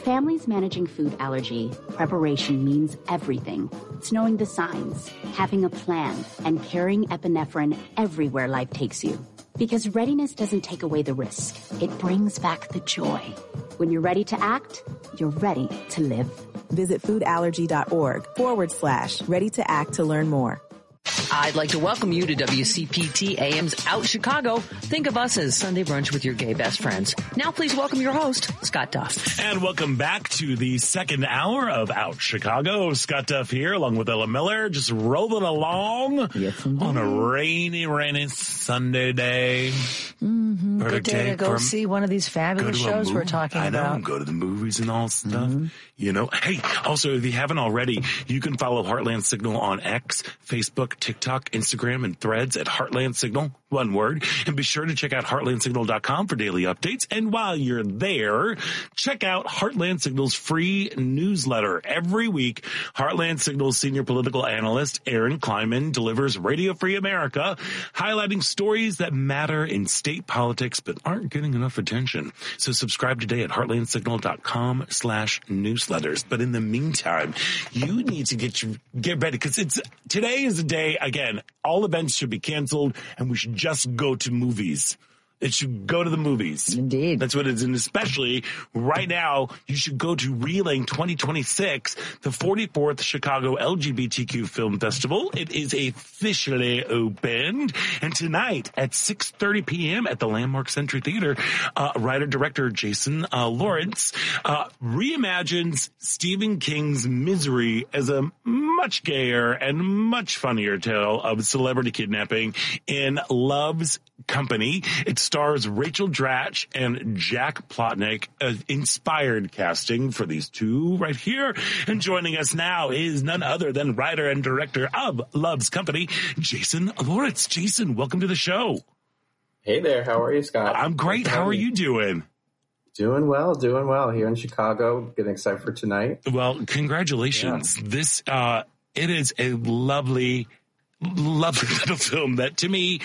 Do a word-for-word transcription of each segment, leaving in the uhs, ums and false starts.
families managing food allergy, preparation means everything. It's knowing the signs, having a plan, and carrying epinephrine everywhere life takes you. Because readiness doesn't take away the risk. It brings back the joy. When you're ready to act, you're ready to live. Visit foodallergy.org forward slash ready to act to learn more. I'd like to welcome you to W C P T A M's Out Chicago. Think of us as Sunday brunch with your gay best friends. Now please welcome your host, Scott Duff. And welcome back to the second hour of Out Chicago. Scott Duff here along with Ella Miller, just rolling along yes, on a rainy, rainy Sunday day. Mm-hmm. Good day to go from, see one of these fabulous shows we're talking I know, about. Go to the movies and all stuff. Mm-hmm. You know, hey, also, if you haven't already, you can follow Heartland Signal on X, Facebook, TikTok, Instagram, and Threads at Heartland Signal, one word. And be sure to check out heartland signal dot com for daily updates. And while you're there, check out Heartland Signal's free newsletter. Every week, Heartland Signal's senior political analyst, Aaron Kleinman, delivers Radio Free America, highlighting stories that matter in state politics but aren't getting enough attention. So subscribe today at heartland signal dot com slash newsletters. But in the meantime, you need to get your, get ready because it's today is the day, again, all events should be canceled and we should just go to movies. It should go to the movies. Indeed. That's what it is. And especially right now, you should go to Reeling twenty twenty-six, the forty-fourth Chicago L G B T Q Film Festival. It is officially opened. And tonight at six thirty p.m. at the Landmark Century Theater, uh, writer-director Jason uh, Lawrence uh, reimagines Stephen King's Misery as a much gayer and much funnier tale of celebrity kidnapping in Love's Company. It stars Rachel Dratch and Jack Plotnick, uh, inspired casting for these two right here. And joining us now is none other than writer and director of Love's Company, Jason Lawrence. Jason, welcome to the show. Hey there. How are you, Scott? I'm great. How are you doing? Doing well, doing well here in Chicago. Getting excited for tonight. Well, congratulations. Yeah. This, uh, it is a lovely lovely little film that to me,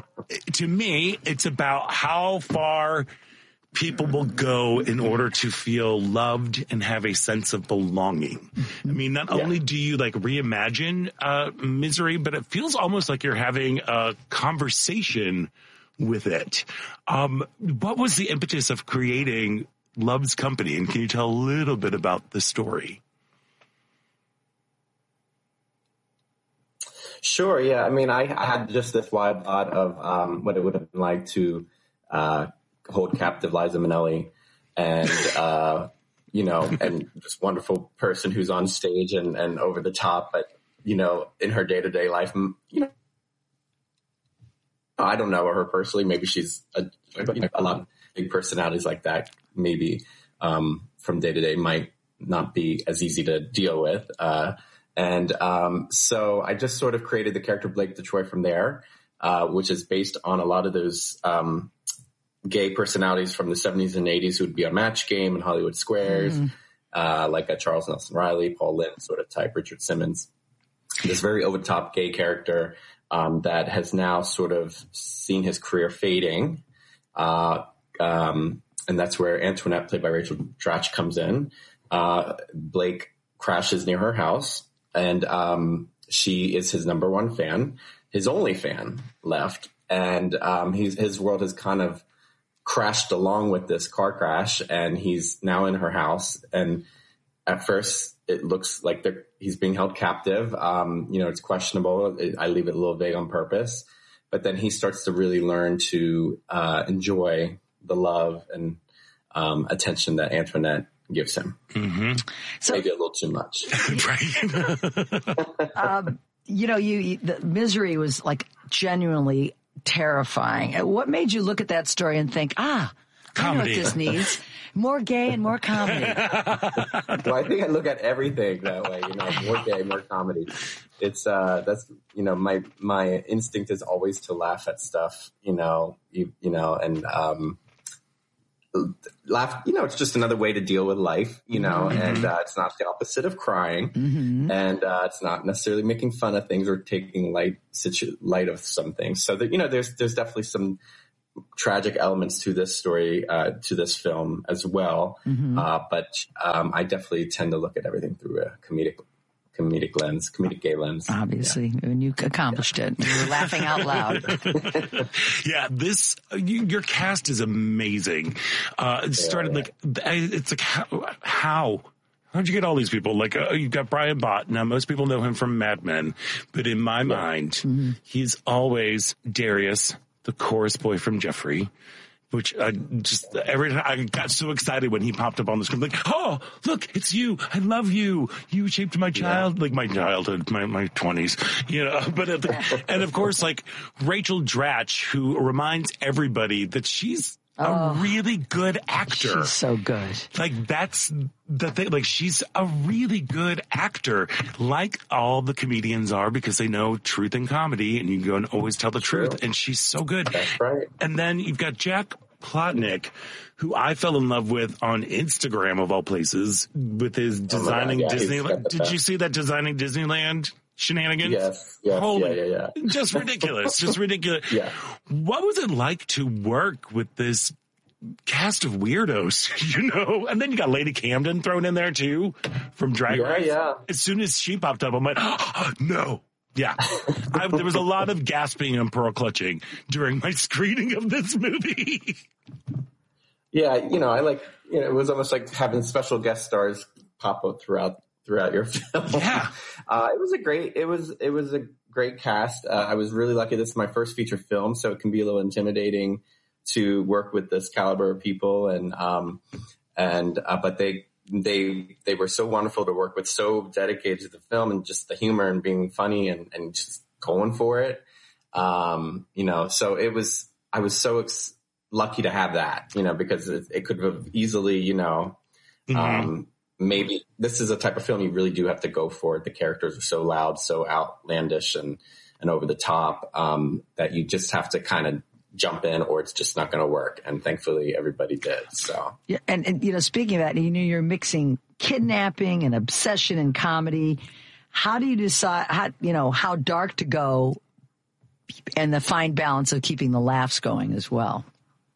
to me, it's about how far people will go in order to feel loved and have a sense of belonging. I mean, not yeah. only do you like reimagine uh, Misery, but it feels almost like you're having a conversation with it. Um, what was the impetus of creating Love's Company? And can you tell a little bit about the story? Sure. Yeah. I mean, I, I had just this wild thought of um, what it would have been like to uh, hold captive Liza Minnelli and, uh, you know, and this wonderful person who's on stage and, and over the top, but, you know, in her day to day life, you know, I don't know her personally. Maybe she's a, you know, a lot of big personalities like that, maybe um, from day to day might not be as easy to deal with. Uh, And um, so I just sort of created the character Blake Detroit from there, uh, which is based on a lot of those um, gay personalities from the seventies and eighties who would be on Match Game and Hollywood Squares, mm. uh, like a Charles Nelson Riley, Paul Lynde sort of type, Richard Simmons. This very over-the-top gay character um, that has now sort of seen his career fading. Uh, um, and that's where Antoinette, played by Rachel Dratch, comes in. Uh, Blake crashes near her house. And um, she is his number one fan, his only fan left. And um, he's, his world has kind of crashed along with this car crash. And he's now in her house. And at first, it looks like they're, he's being held captive. Um, you know, it's questionable. I leave it a little vague on purpose. But then he starts to really learn to uh, enjoy the love and um, attention that Antoinette gives him. Mm-hmm. So maybe a little too much. Right. um, you know, you, you the Misery was like genuinely terrifying. What made you look at that story and think, ah, comedy. I know what this needs? More gay and more comedy. Well, I think I look at everything that way, you know, more gay, more comedy. It's, uh, that's, you know, my, my instinct is always to laugh at stuff, you know, you, you know, and, um, laugh, you know, it's just another way to deal with life, you know, mm-hmm. and uh, it's not the opposite of crying, mm-hmm. and uh, it's not necessarily making fun of things or taking light situ- light of some things. So that, you know, there's there's definitely some tragic elements to this story, uh, to this film as well. Mm-hmm. Uh, but um, I definitely tend to look at everything through a comedic comedic lens, comedic gay lens. Obviously, yeah. And you accomplished yeah. it. You were laughing out loud. Yeah, this you, your cast is amazing. Uh, it started yeah, yeah. like it's like how, how how'd you get all these people? Like uh, you've got Brian Bott. Now most people know him from Mad Men, but in my yeah. mind, mm-hmm. he's always Darius, the chorus boy from Jeffrey. Which I just every time I got so excited when he popped up on the screen, like, oh, look, it's you. I love you. You shaped my child, yeah. like my childhood, my my twenties, you know. But at the, and of course, like Rachel Dratch, who reminds everybody that she's a oh, really good actor. She's so good. Like that's the thing. Like she's a really good actor, like all the comedians are, because they know truth and comedy, and you can go and always tell the truth. True. And she's so good. That's right. And then you've got Jack Plotnick, who I fell in love with on Instagram of all places, with his designing oh God, yeah, Disneyland. Did you see that designing Disneyland shenanigans? Yes, yes, Holy, yeah, yeah, yeah. Just ridiculous, just ridiculous. Yeah. What was it like to work with this cast of weirdos, you know? And then you got Lady Camden thrown in there too from Drag Race. Yeah, yeah. As soon as she popped up, I'm like, oh, no. Yeah. I, there was a lot of gasping and pearl clutching during my screening of this movie. Yeah, you know, I like, you know, it was almost like having special guest stars pop up throughout throughout your film. Yeah. Uh, it was a great, it was, it was a great cast. Uh, I was really lucky. This is my first feature film, so it can be a little intimidating to work with this caliber of people. And, um, and, uh, but they, they, they were so wonderful to work with, so dedicated to the film and just the humor and being funny and, and just going for it. Um, you know, so it was, I was so ex- lucky to have that, you know, because it, it could have easily, you know, mm-hmm. um, maybe this is a type of film you really do have to go for it. The characters are so loud, so outlandish and, and over the top, um, that you just have to kind of jump in or it's just not going to work. And thankfully everybody did. So, yeah. And, and, you know, speaking of that, you know, you're mixing kidnapping and obsession and comedy. How do you decide how, you know, how dark to go and the fine balance of keeping the laughs going as well?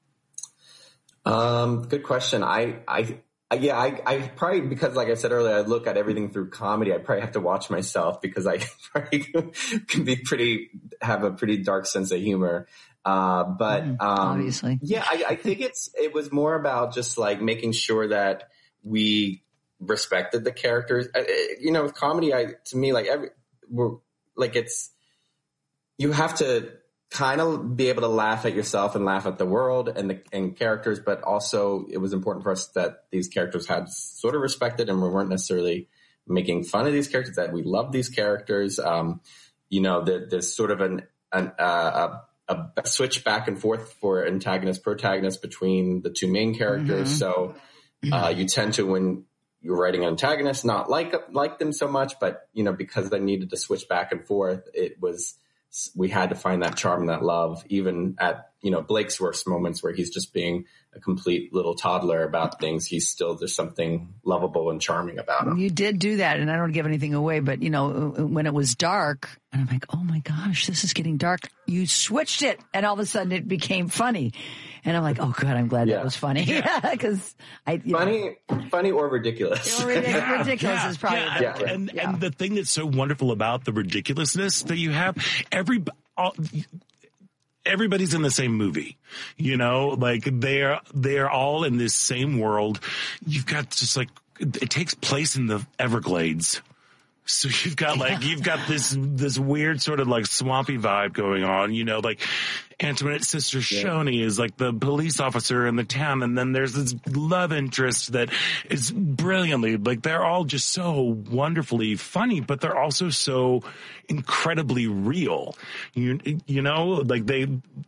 Um, good question. I, I, I yeah, I, I probably, because like I said earlier, I look at everything through comedy. I probably have to watch myself because I probably can be pretty, have a pretty dark sense of humor. Uh, but, mm, um, obviously, yeah, I, I think it's, it was more about just like making sure that we respected the characters. Uh, you know, with comedy, I, to me, like every, we're like, it's, you have to kind of be able to laugh at yourself and laugh at the world and the and characters, but also it was important for us that these characters had sort of respected and we weren't necessarily making fun of these characters, that we loved these characters. Um, you know, there, there's sort of an, an uh, a, a switch back and forth for antagonist, protagonist between the two main characters. Mm-hmm. So uh, you tend to, when you're writing an antagonist, not like, like them so much, but, you know, because they needed to switch back and forth, it was, we had to find that charm, that love, even at, you know, Blake's worst moments where he's just being a complete little toddler about things. He's still, there's something lovable and charming about him. You did do that, and I don't want to give anything away, but, you know, when it was dark, and I'm like, oh my gosh, this is getting dark. You switched it, and all of a sudden it became funny. And I'm like, oh, God, I'm glad yeah. that was funny. Yeah, because I funny, know. funny or ridiculous. Or ridiculous, ridiculous yeah. is probably yeah. the yeah. And, yeah. and the thing that's so wonderful about the ridiculousness that you have, every all, everybody's in the same movie, you know, like they're they're all in this same world. You've got just like it takes place in the Everglades. So you've got like, you've got this, this weird sort of like swampy vibe going on, you know, like Antoinette's sister Shoni yeah. is like the police officer in the town. And then there's this love interest that is brilliantly, like they're all just so wonderfully funny, but they're also so incredibly real. You, you know, like they,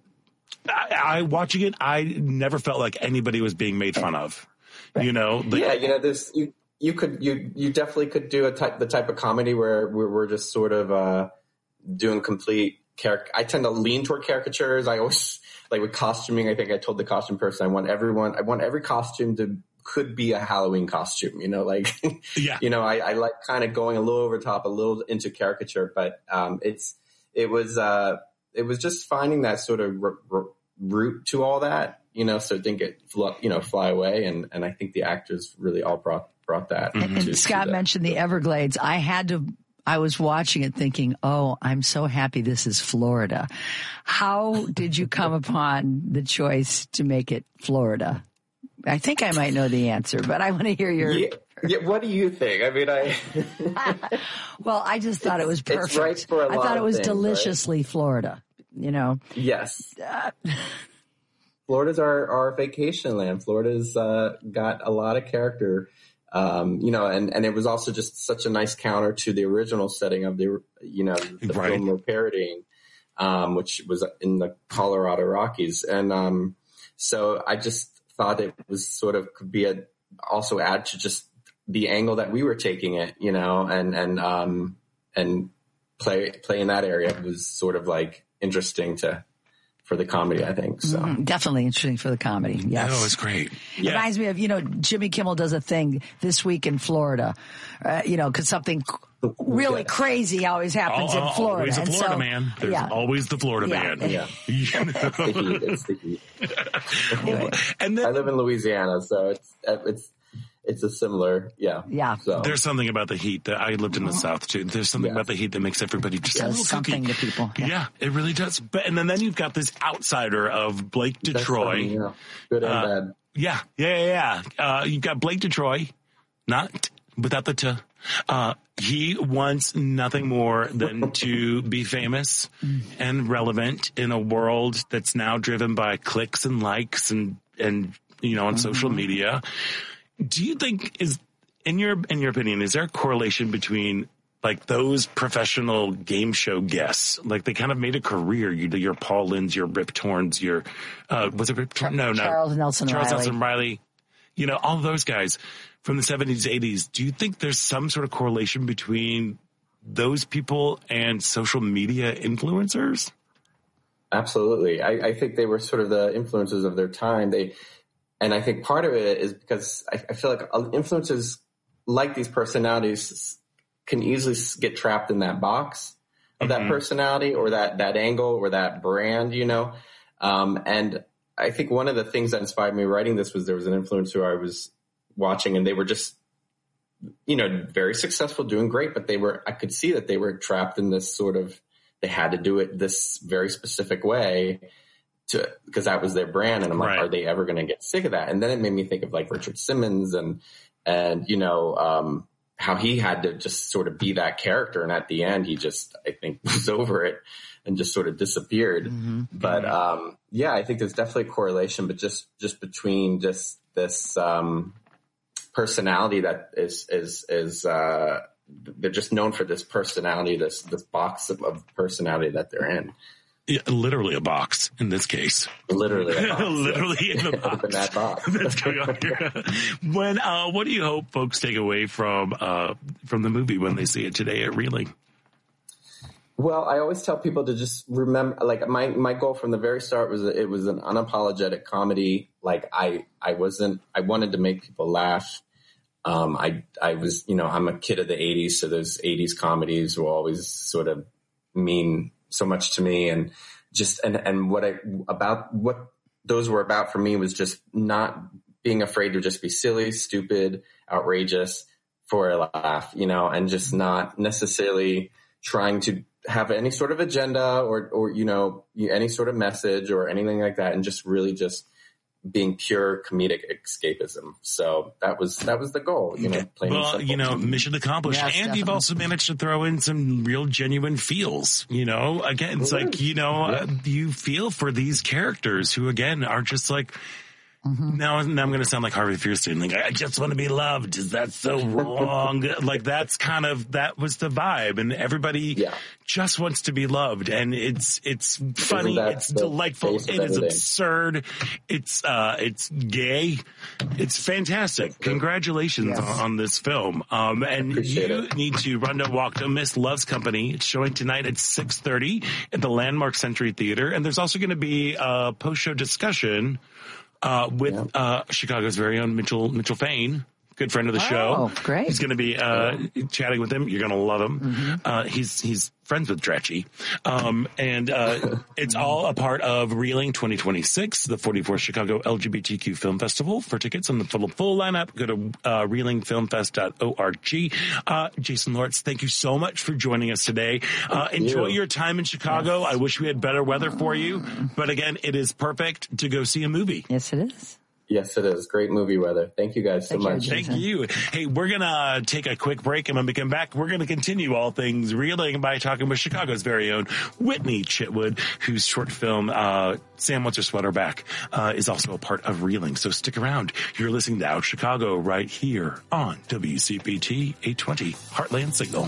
I, I watching it, I never felt like anybody was being made fun of, you know? Like, yeah. You know, this, you, You could, you, you definitely could do a type, the type of comedy where we're, we're just sort of, uh, doing complete character. I tend to lean toward caricatures. I always, like with costuming, I think I told the costume person, I want everyone, I want every costume to, could be a Halloween costume, you know, like, yeah. you know, I, I like kind of going a little over top, a little into caricature, but, um, it's, it was, uh, it was just finding that sort of re- re- root to all that, you know, so it didn't get, you know, fly away. And, and I think the actors really all brought, brought that. And, and to, Scott to mentioned the Everglades. I had to, I was watching it thinking, oh, I'm so happy this is Florida. How did you come upon the choice to make it Florida? I think I might know the answer, but I want to hear your... Yeah, yeah, what do you think? I mean, I... Well, I just thought it was perfect. It's right for a I lot thought it of was things, deliciously right? Florida, you know? Yes. Uh, Florida's our, our vacation land. Florida's uh, got a lot of character, um, you know, and, and it was also just such a nice counter to the original setting of the, you know, the Right. film we're parodying, um, which was in the Colorado Rockies. And um, so I just thought it was sort of could be a, also add to just the angle that we were taking it, you know, and, and, um, and play, play in that area was sort of like interesting to, for the comedy, I think. So mm, definitely interesting for the comedy. Yes. Oh, it's great. It reminds me of, you know, Jimmy Kimmel does a thing this week in Florida, uh, you know, cause something really Yeah. crazy always happens Al- in Florida. Always a And Florida so- man. There's yeah. always the Florida Yeah. man. yeah, You know? it's the heat. It's the heat. And I then live in Louisiana, so it's, it's, it's a similar, yeah. Yeah. So there's something about the heat that I lived in the South too. There's something Yeah. about the heat that makes everybody just a Does little something kooky. to people. Yeah. Yeah. it really does. But and then, then you've got this outsider of Blake that's Detroit. funny, yeah. Good and Uh, bad. Yeah, yeah, yeah. yeah. Uh, you've got Blake Detroit, not without the t. Uh, he wants nothing more than to be famous and relevant in a world that's now driven by clicks and likes and, and, you know, on social media. Do you think is, in your, in your opinion, is there a correlation between like those professional game show guests? Like they kind of made a career. You, your Paul Lynds, your Rip Torns, your, uh, was it Rip Torn? No, no. Charles Nelson Charles Riley. Nelson Riley. You know, all those guys from the seventies, eighties. Do you think there's some sort of correlation between those people and social media influencers? Absolutely. I, I think they were sort of the influences of their time. They, and I think part of it is because I, I feel like influencers like these personalities can easily get trapped in that box of that Mhm. personality or that, that angle or that brand, you know? Um, and I think one of the things that inspired me writing this was there was an influencer I was watching and they were just, you know, very successful, doing great, but they were, I could see that they were trapped in this sort of, they had to do it this very specific way to, because that was their brand. And I'm like, Right. are they ever going to get sick of that? And then it made me think of like Richard Simmons and, and, you know, um, how he had to just sort of be that character. And at the end, he just, I think was over it and just sort of disappeared. Mm-hmm. But, um, yeah, I think there's definitely a correlation, but just, just between just this, um, personality that is, is, is, uh, they're just known for this personality, this, this box of, of personality that they're in. Yeah, literally a box in this case. Literally. a box, Literally in the yeah. box. Open that box. That's going on here. When, uh, what do you hope folks take away from, uh, from the movie when they see it today at Reeling? Well, I always tell people to just remember, like my, my goal from the very start was that it was an unapologetic comedy. Like I, I wasn't, I wanted to make people laugh. Um, I, I was, you know, I'm a kid of the eighties. So those eighties comedies will always sort of mean so much to me. And just, and, and what I, about what those were about for me was just not being afraid to just be silly, stupid, outrageous for a laugh, you know, and just not necessarily trying to have any sort of agenda or, or, you know, any sort of message or anything like that. And just really just being pure comedic escapism. So that was, that was the goal, you know, plain and Well, simple. you know, mission accomplished. Yes, and you've definitely. also managed to throw in some real genuine feels, you know, again, it's like, you know, uh, you feel for these characters who again are just like, Mm-hmm. now, now I'm going to sound like Harvey Fierstein. Like, I just want to be loved. Is that so wrong? Like, that's kind of, that was the vibe. And everybody Yeah. just wants to be loved. And it's, it's funny. that It's the delightful. face of It is everything? absurd. It's, uh, it's gay. It's fantastic. Congratulations Yes. on, on this film. Um, and Appreciate you it. need to run to walk to Miss Love's Company. It's showing tonight at six thirty at the Landmark Century Theater. And there's also going to be a post-show discussion Uh, with, Yeah. uh, Chicago's very own Mitchell, Mitchell Fain good friend of the show. Oh, great. He's going to be uh, chatting with him. You're going to love him. Mm-hmm. Uh, he's he's friends with Dretchy. Um, and uh, it's all a part of Reeling twenty twenty-six, the forty-fourth Chicago L G B T Q Film Festival. For tickets and the full, full lineup, go to uh, reeling film fest dot org. Uh, Jason Lortz, thank you so much for joining us today. Uh, enjoy you. your time in Chicago. Yes. I wish we had better weather for you. But again, it is perfect to go see a movie. Yes, it is. Yes, it is. Great movie weather. Thank you guys so Thank much. You, Thank you. Hey, we're going to take a quick break, and when we come back, we're going to continue all things Reeling by talking with Chicago's very own Whitney Chitwood, whose short film, uh, Sam Wants Her Sweater Back, uh, is also a part of Reeling. So stick around. You're listening to Out Chicago right here on W C P T eight twenty Heartland Signal.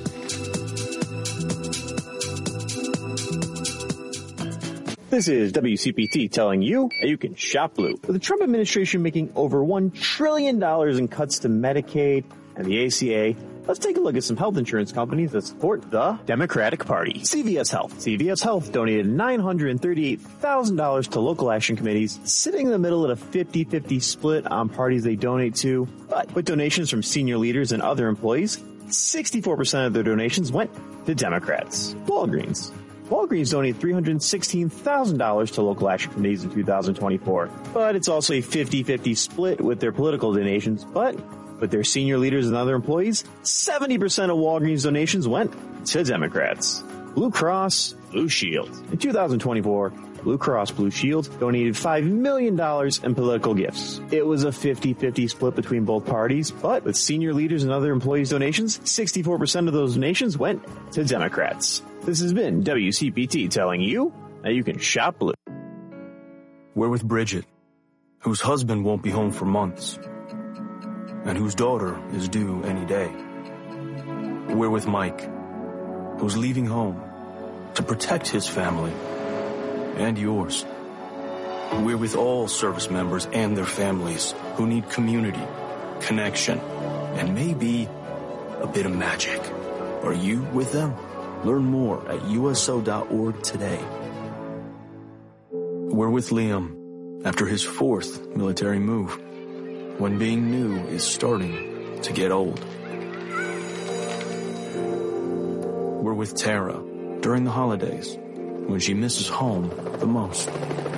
This is W C P T telling you that you can shop blue. With the Trump administration making over one trillion dollars in cuts to Medicaid and the A C A, let's take a look at some health insurance companies that support the Democratic Party. C V S Health. C V S Health donated nine hundred thirty-eight thousand dollars to local action committees, sitting in the middle at a fifty-fifty split on parties they donate to. But with donations from senior leaders and other employees, sixty-four percent of their donations went to Democrats. Walgreens. Walgreens donated three hundred sixteen thousand dollars to local action committees in two thousand twenty-four. But it's also a fifty-fifty split with their political donations. But with their senior leaders and other employees, seventy percent of Walgreens donations went to Democrats. Blue Cross Blue Shield. In two thousand twenty-four, Blue Cross Blue Shield donated five million dollars in political gifts. It was a fifty-fifty split between both parties, but with senior leaders and other employees' donations, sixty-four percent of those donations went to Democrats. This has been W C P T telling you that you can shop blue. We're with Bridget, whose husband won't be home for months, and whose daughter is due any day. We're with Mike, who's leaving home to protect his family and yours. We're with all service members and their families who need community, connection, and maybe a bit of magic. Are you with them? Learn more at U S O dot org today. We're with Liam after his fourth military move, when being new is starting to get old. We're with Tara during the holidays, when she misses home the most.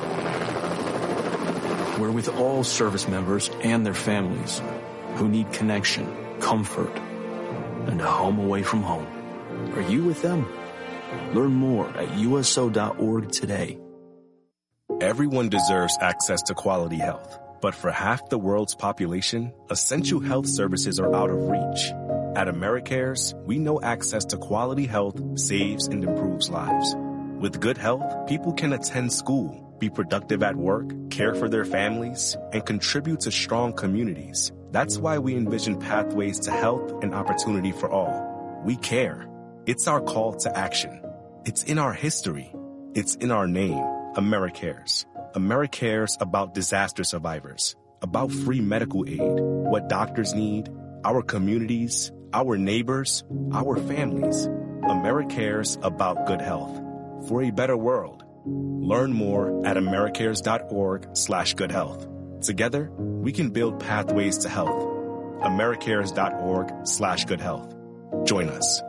We're with all service members and their families who need connection, comfort, and a home away from home. Are you with them? Learn more at U S O dot org today. Everyone deserves access to quality health, but for half the world's population, essential health services are out of reach. At AmeriCares, we know access to quality health saves and improves lives. With good health, people can attend school, be productive at work, care for their families, and contribute to strong communities. That's why we envision pathways to health and opportunity for all. We care. It's our call to action. It's in our history. It's in our name, AmeriCares. AmeriCares about disaster survivors, about free medical aid, what doctors need, our communities, our neighbors, our families. AmeriCares about good health. For a better world. Learn more at americares dot org slash good health. Together, we can build pathways to health. americares dot org slash good health. Join us.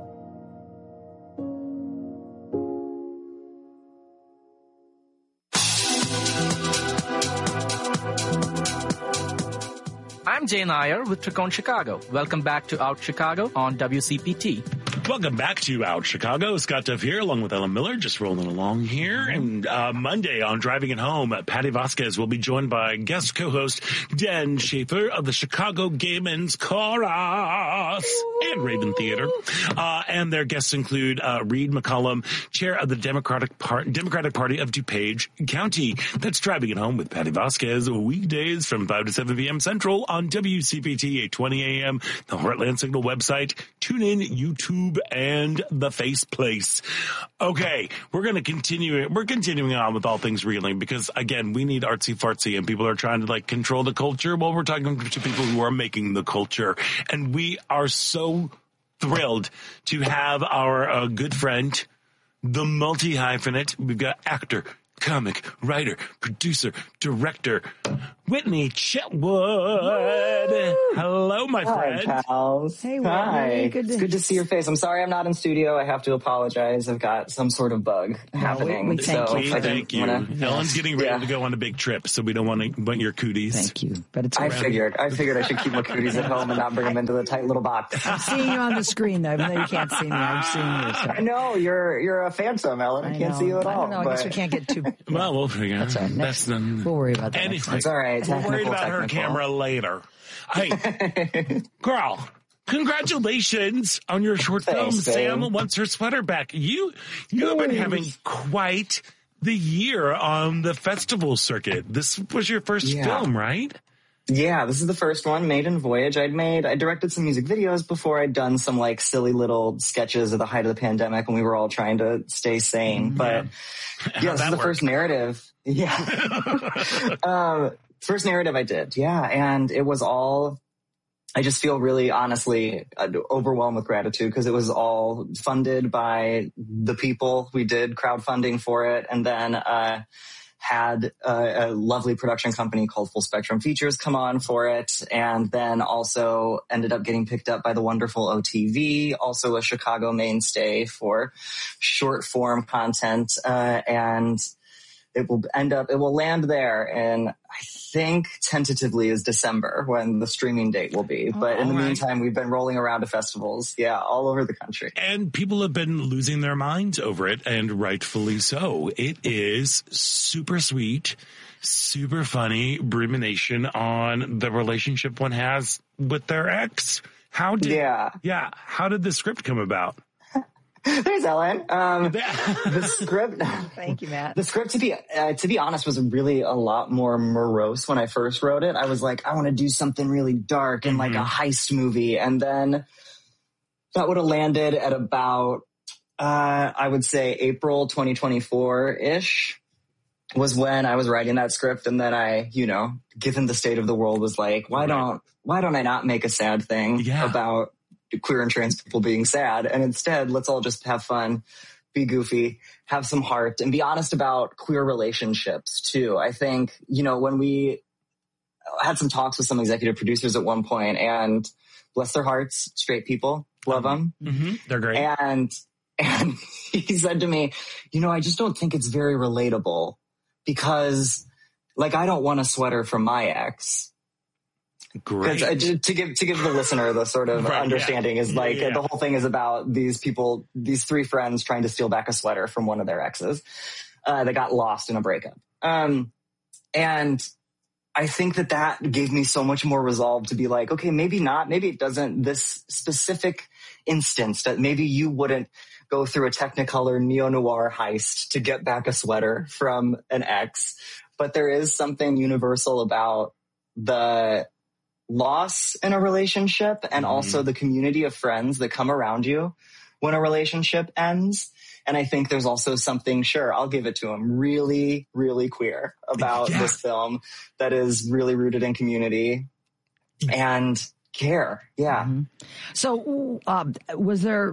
I'm Jay Nair with Tricon Chicago. Welcome back to Out Chicago on W C P T. Welcome back to Out Chicago. Scott Duff here, along with Ellen Miller, just rolling along here. And uh, Monday on Driving It Home, Patty Vasquez will be joined by guest co-host Dan Schaefer of the Chicago Gay Men's Chorus and Raven Theater. Uh, and their guests include uh, Reed McCollum, chair of the Democratic, Par- Democratic Party of DuPage County. That's Driving It Home with Patty Vasquez, weekdays from five to seven p.m. Central on W C P T eight twenty a.m., the Heartland Signal website, tune in, YouTube, and the Face Place. Okay, we're going to continue. We're continuing on with all things Reeling because, again, we need artsy fartsy, and people are trying to like control the culture. Well, we're talking to people who are making the culture, and we are so thrilled to have our uh, good friend, the multi-hyphenate. We've got actor, comic, writer, producer, director, Whitney Chetwood. Hello, my Hi, friend. pals. Hey, Whitney. Hi. Good to- It's good to see your face. I'm sorry I'm not in studio. I have to apologize. I've got some sort of bug happening. we thank so you We I thank didn't you. wanna- Ellen's getting ready Yeah. to go on a big trip, so we don't want to want your cooties. Thank you. But it's I around. figured. I figured I should keep my cooties at home and not bring them into the tight little box. I'm seeing you on the screen, though, even though you can't see me. I'm seeing you. So. I know you're you're a phantom, Ellen. I, I can't know. see you at I all. don't know. I guess we but- can't get too. Well, we'll figure out. That's all right. That's the, We'll worry about that. anyway, next time. It's all right. we're worried Technical, about her technical. camera later. Hey, girl, congratulations on your short Thanks, film. babe. Sam wants her sweater back. You, you have been having quite the year on the festival circuit. This was your first Yeah. film, right? Yeah, this is the first one, Maiden Voyage. I'd made, I directed some music videos before. I'd done some like silly little sketches at the height of the pandemic when we were all trying to stay sane. But yeah, How'd this that is the work? first narrative. Yeah. um, first narrative I did. Yeah. And it was all, I just feel really honestly uh, overwhelmed with gratitude because it was all funded by the people. We did crowdfunding for it. And then, uh, had a, a lovely production company called Full Spectrum Features come on for it, and then also ended up getting picked up by the wonderful O T V, also a Chicago mainstay for short form content, uh, and it will end up, it will land there in, I think tentatively is December when the streaming date will be. But in the all right. meantime, we've been rolling around to festivals, yeah, all over the country. And people have been losing their minds over it, and rightfully so. It is super sweet, super funny rumination on the relationship one has with their ex. How did, Yeah. yeah, how did the script come about? There's Ellen. Um, the script. Thank you, Matt. The script, to be uh, to be honest, was really a lot more morose when I first wrote it. I was like, I want to do something really dark and like a heist movie, and then that would have landed at about, uh, I would say, April twenty twenty-four ish. Was when I was writing that script, and then I, you know, given the state of the world, was like, why don't why don't I not make a sad thing Yeah. about queer and trans people being sad, and instead let's all just have fun, be goofy, have some heart, and be honest about queer relationships too. I think, you know, when we had some talks with some executive producers at one point, and bless their hearts, straight people, love them. Mm-hmm. They're great. And, and he said to me, you know, I just don't think it's very relatable because like, I don't want a sweater from my ex. Great. Because uh, to give to give the listener the sort of Right, understanding yeah. is like Yeah. the whole thing is about these people, these three friends trying to steal back a sweater from one of their exes uh, that got lost in a breakup. Um, and I think that that gave me so much more resolve to be like, okay, maybe not, maybe it doesn't. This specific instance that maybe you wouldn't go through a Technicolor neo-noir heist to get back a sweater from an ex, but there is something universal about the loss in a relationship and also the community of friends that come around you when a relationship ends. And I think there's also something, sure, I'll give it to him, really, really queer about Yeah. this film that is really rooted in community and care. Yeah. Mm-hmm. So, um, was there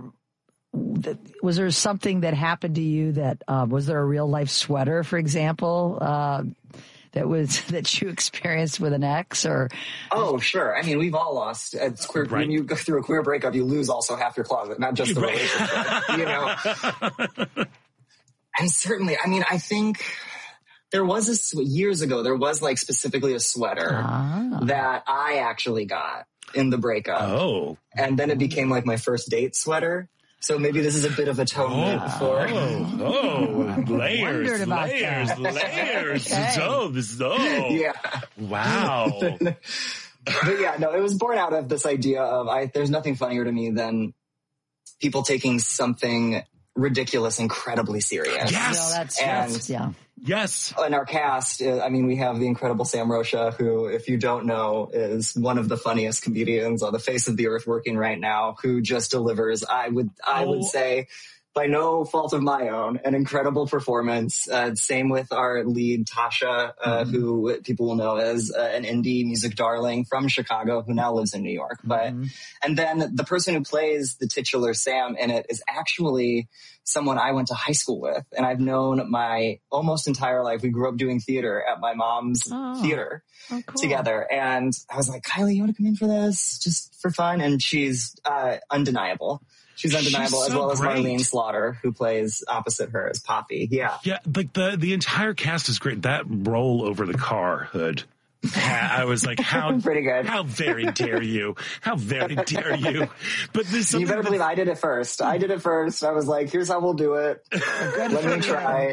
was there something that happened to you that uh, was there a real life sweater, for example, uh, that was that you experienced with an ex, or? Oh, sure. I mean, we've all lost. It's queer. Right. When you go through a queer breakup, you lose also half your closet, not just the Right. relationship. You know. And certainly, I mean, I think there was a sw- years ago. There was like specifically a sweater Ah. that I actually got in the breakup, Oh. and then it became like my first date sweater. So maybe this is a bit of atonement Oh, for. oh, oh, layers, Wondered about layers, that. layers. Okay. Oh, this, oh, Yeah. wow. But yeah, no, it was born out of this idea of I, there's nothing funnier to me than people taking something ridiculous incredibly serious. Yes. No, that's, And- that's yeah. Yes. In our cast, uh, I mean, we have the incredible Sam Rocha, who, if you don't know, is one of the funniest comedians on the face of the earth working right now, who just delivers, I would, I Oh. would say, by no fault of my own, an incredible performance. Uh, same with our lead, Tasha, uh, mm-hmm. who people will know as uh, an indie music darling from Chicago who now lives in New York. But mm-hmm. And then the person who plays the titular Sam in it is actually someone I went to high school with, and I've known my almost entire life. We grew up doing theater at my mom's oh. theater oh, cool. together. And I was like, Kylie, you want to come in for this just for fun? And she's uh, undeniable. She's undeniable, She's so as well great. as Marlene Slaughter, who plays opposite her as Poppy. Yeah. Yeah, like the, the entire cast is great. That roll over the car hood. I was like, how pretty good. How very dare you? How very dare you? But this you better believe I did it first. I did it first. I was like, here's how we'll do it. Let me try.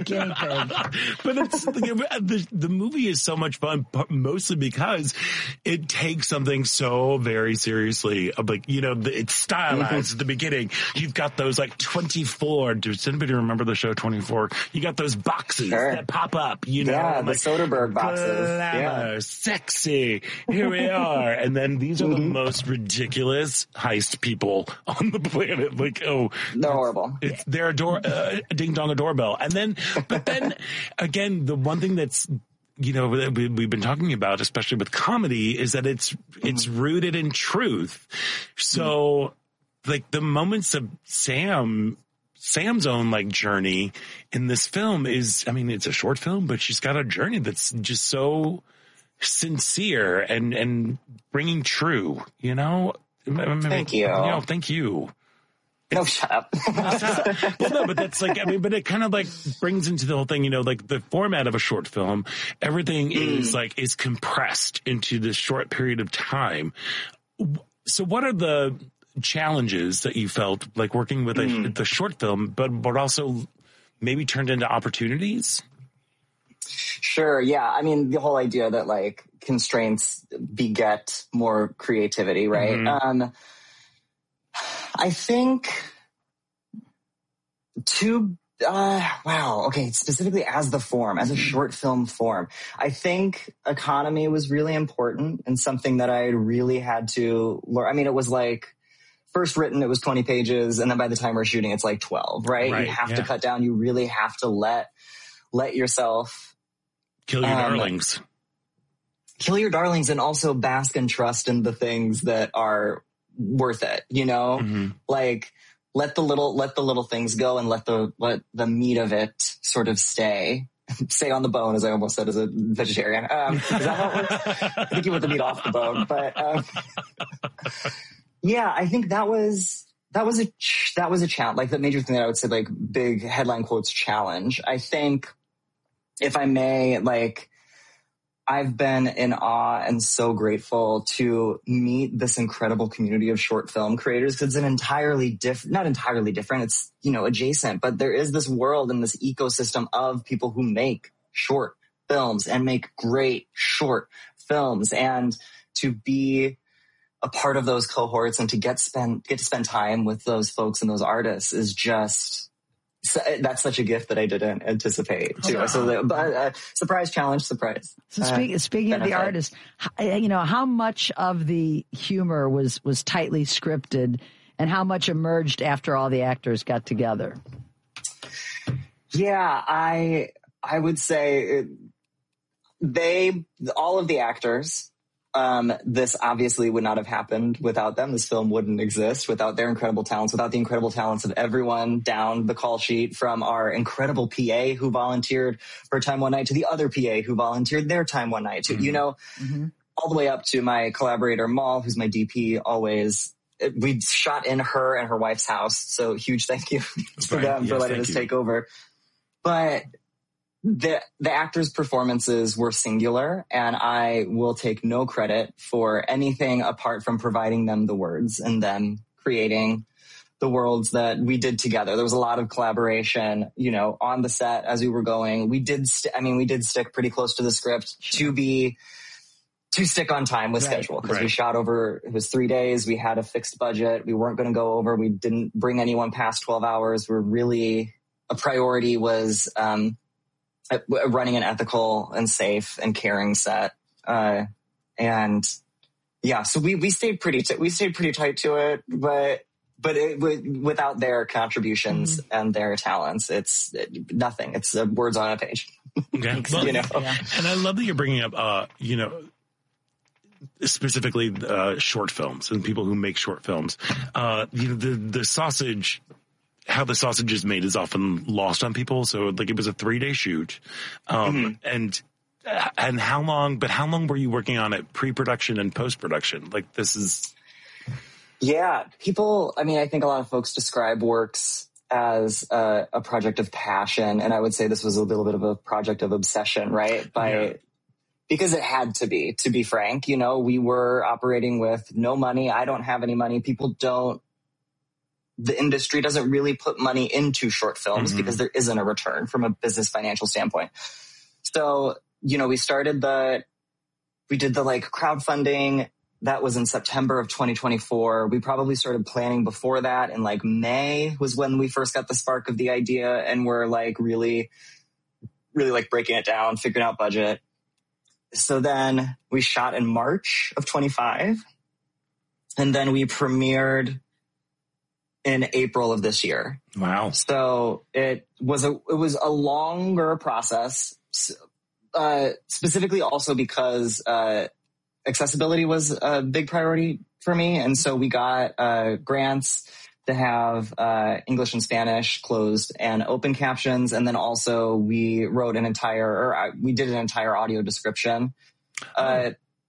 But it's, the, the movie is so much fun, mostly because it takes something so very seriously. Like, you know, it's stylized at the beginning. You've got those like twenty-four. Does anybody remember the show twenty-four? You got those boxes sure. that pop up, you know? Yeah, the like, Soderbergh boxes. Glamour, yeah. Sexy. Here we are. And then these are the most ridiculous heist people on the planet. Like, oh, they're horrible. It's, they're a door, uh, ding dong a doorbell. And then, but then again, the one thing that's, you know, we, we've been talking about, especially with comedy, is that it's, it's rooted in truth. So like the moments of Sam, Sam's own like journey in this film is, I mean, it's a short film, but she's got a journey that's just so sincere and, and bringing true, you know? Thank you. You know, thank you. No, shut up. Well, no, but that's like, I mean, but it kind of like brings into the whole thing, you know, like the format of a short film, everything mm. is like, is compressed into this short period of time. So what are the challenges that you felt like working with mm. a, the short film, but, but also maybe turned into opportunities? Sure. Yeah. I mean, the whole idea that like constraints beget more creativity, right? Mm-hmm. Um, I think to, uh, wow. Okay. Specifically as the form, as a short film form, I think economy was really important and something that I really had to learn. I mean, it was like, first written, it was twenty pages. And then by the time we're shooting, it's like twelve, right? right you have yeah. to cut down. You really have to let, let yourself kill your um, darlings. Kill your darlings and also bask and trust in the things that are worth it, you know? Mm-hmm. Like let the little let the little things go and let the let the meat of it sort of stay. Stay on the bone, as I almost said as a vegetarian. Um, is that how it works? I think you want the meat off the bone. But um, yeah, I think that was that was a that was a challenge. Like the major thing that I would say, like big headline quotes challenge. I think, if I may, like, I've been in awe and so grateful to meet this incredible community of short film creators. It's an entirely different, not entirely different. It's, you know, adjacent, but there is this world and this ecosystem of people who make short films and make great short films. And to be a part of those cohorts and to get spend, get to spend time with those folks and those artists is just, So that's such a gift that I didn't anticipate too. Oh, so, the, but uh, surprise, challenge, surprise. So speak, uh, speaking benefit. of the artist, you know, how much of the humor was was tightly scripted, and how much emerged after all the actors got together? Yeah, I I would say it, they all of the actors. Um, this obviously would not have happened without them. This film wouldn't exist without their incredible talents, without the incredible talents of everyone down the call sheet, from our incredible P A who volunteered for Time One Night to the other P A who volunteered their Time One Night to, mm-hmm. you know, mm-hmm. all the way up to my collaborator Mal, who's my D P always. We shot in her and her wife's house. So huge thank you to right. them yes, for letting us you. take over. But The the actors' performances were singular, and I will take no credit for anything apart from providing them the words and them creating the worlds that we did together. There was a lot of collaboration, you know, on the set as we were going. We did, st- I mean, we did stick pretty close to the script to be, to stick on time with right. schedule, because right. we shot over, it was three days. We had a fixed budget. We weren't going to go over. We didn't bring anyone past twelve hours. We're really, a priority was, um, running an ethical and safe and caring set. Uh, and yeah, so we, we stayed pretty, t- we stayed pretty tight to it, but but it, w- without their contributions mm-hmm. and their talents, it's it, nothing. It's uh, words on a page. Okay. Well, you know? Yeah. And I love that you're bringing up, uh, you know, specifically uh, short films and people who make short films. Uh, you know, the the sausage, how the sausage is made is often lost on people. So, like, it was a three day shoot, um, mm-hmm. and and how long? But how long were you working on it, pre-production and post-production? Like, this is. Yeah, people. I mean, I think a lot of folks describe Works as a, a project of passion, and I would say this was a little bit of a project of obsession, right? By yeah. Because it had to be, to be frank. You know, we were operating with no money. I don't have any money. People don't. The industry doesn't really put money into short films mm-hmm. because there isn't a return from a business financial standpoint. So, you know, we started the, we did the like crowdfunding. That was in September of twenty twenty-four. We probably started planning before that. In like May was when we first got the spark of the idea, and we're like really, really like breaking it down, figuring out budget. So then we shot in March of twenty-five, and then we premiered in April of this year. Wow. So it was a, it was a longer process, uh, specifically also because, uh, accessibility was a big priority for me. And so we got, uh, grants to have, uh, English and Spanish closed and open captions. And then also we wrote an entire, or uh, we did an entire audio description, uh,